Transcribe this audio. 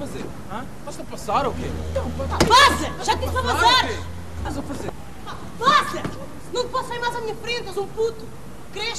fazer? Hã? Basta passar ou quê? Então, Passa! Já te disse para passar! Estás a fazer? Passa! Não te posso sair mais à minha frente, és um puto! Cresce!